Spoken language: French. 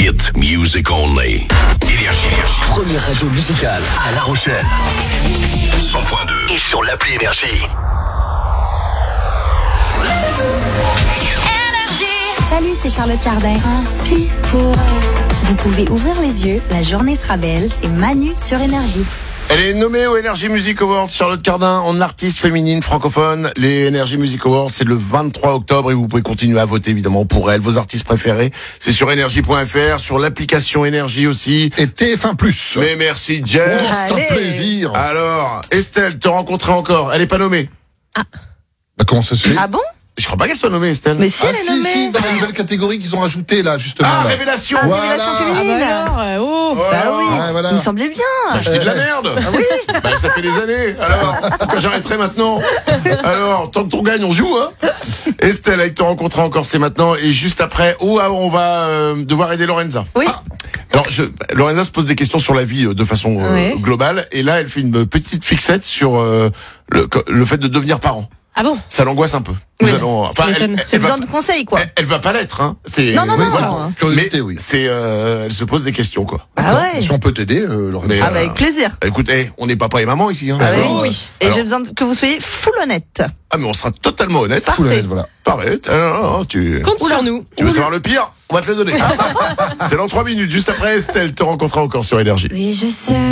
Hit music only. Énergie. Première radio musicale à La Rochelle. 100.2 et sur l'appli Énergie. Salut, c'est Charlotte Cardin. Vous pouvez ouvrir les yeux, la journée sera belle. C'est Manu sur Énergie. Elle est nommée aux Energy Music Awards, Charlotte Cardin, en artiste féminine francophone. Les Energy Music Awards, c'est le 23 octobre et vous pouvez continuer à voter évidemment pour elle. Vos artistes préférés, c'est sur énergie.fr, sur l'application Énergie aussi. Et TF1+. Mais merci Jeff. Oh, c'est un plaisir. Alors, Estelle, te rencontrer encore. Elle est pas nommée. Bah, comment ça se fait? Ah bon? Je crois pas qu'elle soit nommée, Estelle. Mais si, elle est nommée. Si, dans la nouvelle catégorie qu'ils ont rajoutée là, justement. Ah, là. révélation. Voilà. Révélation féminine. Voilà. Bah oui, Ah, voilà. il me semblait bien. Bah, je dis de la merde. Ah oui. Bah, ça fait des années. Alors, pourquoi j'arrêterai maintenant? Alors, tant qu'on gagne, on joue, hein. Estelle, avec te rencontrer encore, c'est maintenant. Et juste après, on va devoir aider Lorenza. Oui. Alors, Lorenza se pose des questions sur la vie de façon Oui. globale. Et là, elle fait une petite fixette sur le fait de devenir parent. Ah bon? Ça l'angoisse un peu. Oui. J'ai besoin de conseils, quoi. Elle va pas l'être, hein. C'est, Non. voilà. Curiosité, Mais oui. c'est, elle se pose des questions, quoi. Ah ouais. Si on peut t'aider, Lorenza. Mais, Ah bah avec plaisir. Écoute, on n'est papa et maman ici, hein. Ah Alors, oui. Et alors- j'ai besoin que vous soyez full honnête. Ah, mais on sera totalement honnête. Sous la lettre, voilà. Pareil. Tu Compte sur nous. veux savoir le pire? On va te le donner. C'est dans 3 minutes, juste après Estelle te rencontrera encore sur Énergie. Oui, je sais.